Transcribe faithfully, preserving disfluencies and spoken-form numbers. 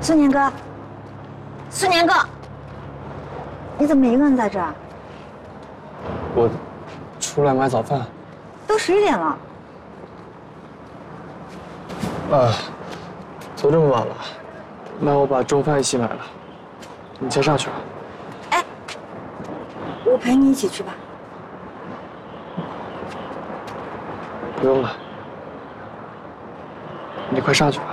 孙年哥，孙年哥，你怎么一个人在这儿？ 我出来买早饭。 都十一点了。 啊，都这么晚了，那我把中饭一起买了，你先上去吧。 哎，我陪你一起去吧。 不用了，你快上去吧。